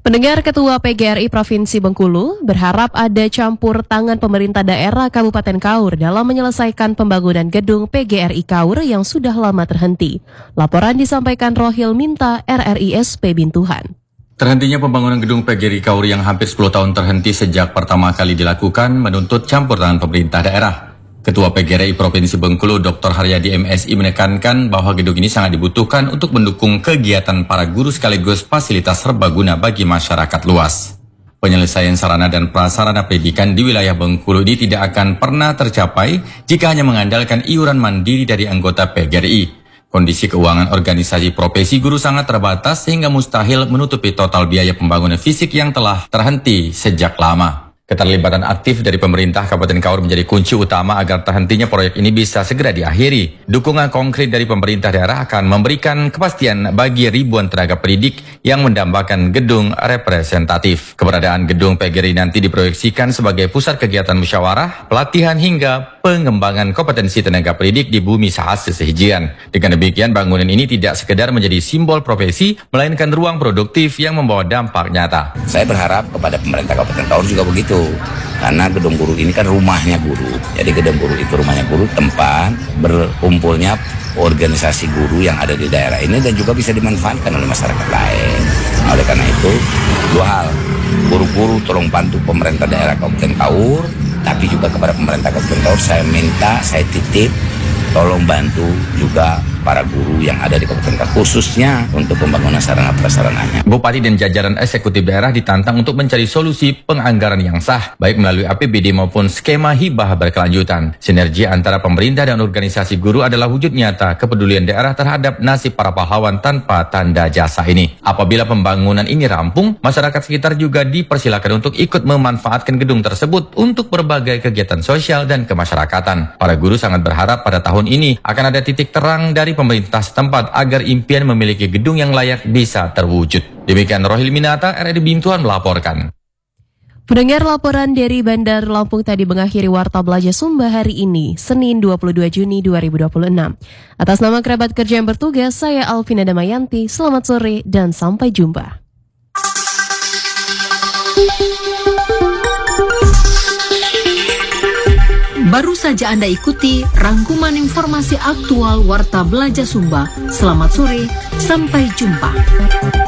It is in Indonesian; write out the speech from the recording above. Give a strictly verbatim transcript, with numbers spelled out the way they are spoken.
Pendengar, Ketua P G R I Provinsi Bengkulu berharap ada campur tangan pemerintah daerah Kabupaten Kaur dalam menyelesaikan pembangunan gedung P G R I Kaur yang sudah lama terhenti. Laporan disampaikan Rohil Minta, R R I S P Bintuhan. Terhentinya pembangunan gedung P G R I Kaur yang hampir sepuluh tahun terhenti sejak pertama kali dilakukan menuntut campur tangan pemerintah daerah. Ketua P G R I Provinsi Bengkulu, Doktor Haryadi M Si menekankan bahwa gedung ini sangat dibutuhkan untuk mendukung kegiatan para guru sekaligus fasilitas serbaguna bagi masyarakat luas. Penyelesaian sarana dan prasarana pendidikan di wilayah Bengkulu ini tidak akan pernah tercapai jika hanya mengandalkan iuran mandiri dari anggota P G R I. Kondisi keuangan organisasi profesi guru sangat terbatas sehingga mustahil menutupi total biaya pembangunan fisik yang telah terhenti sejak lama. Keterlibatan aktif dari pemerintah Kabupaten Kaur menjadi kunci utama agar terhentinya proyek ini bisa segera diakhiri. Dukungan konkret dari pemerintah daerah akan memberikan kepastian bagi ribuan tenaga pendidik yang mendambakan gedung representatif. Keberadaan gedung P G R I nanti diproyeksikan sebagai pusat kegiatan musyawarah, pelatihan hingga pengembangan kompetensi tenaga pendidik di bumi sahas sesehijian. Dengan demikian, bangunan ini tidak sekedar menjadi simbol profesi, melainkan ruang produktif yang membawa dampak nyata. Saya berharap kepada pemerintah Kabupaten Kaur juga begitu. Karena gedung guru ini kan rumahnya guru. Jadi gedung guru itu rumahnya guru, tempat berkumpulnya organisasi guru yang ada di daerah ini dan juga bisa dimanfaatkan oleh masyarakat lain. Nah, oleh karena itu, dua hal. Guru-guru tolong bantu pemerintah daerah Kabupaten Kaur, tapi juga kepada pemerintah Kabupaten Kaur saya minta, saya titip, tolong bantu juga para guru yang ada di Kabupaten Kaur, khususnya untuk pembangunan sarana prasarananya. Bupati dan jajaran eksekutif daerah ditantang untuk mencari solusi penganggaran yang sah, baik melalui A P B D maupun skema hibah berkelanjutan. Sinergi antara pemerintah dan organisasi guru adalah wujud nyata kepedulian daerah terhadap nasib para pahlawan tanpa tanda jasa ini. Apabila pembangunan ini rampung, masyarakat sekitar juga dipersilakan untuk ikut memanfaatkan gedung tersebut untuk berbagai kegiatan sosial dan kemasyarakatan. Para guru sangat berharap pada tahun ini akan ada titik terang dari pemerintah setempat agar impian memiliki gedung yang layak bisa terwujud. Demikian Rohil Minata, R R I Bintuhan melaporkan. Pendengar, laporan dari Bandar Lampung tadi mengakhiri Warta Belajar Sumba hari ini, Senin dua puluh dua Juni dua ribu dua puluh enam. Atas nama kerabat kerja yang bertugas, saya Alvina Damayanti. Selamat sore dan sampai jumpa. Baru saja Anda ikuti rangkuman informasi aktual Warta Belajar Sumba. Selamat sore, sampai jumpa.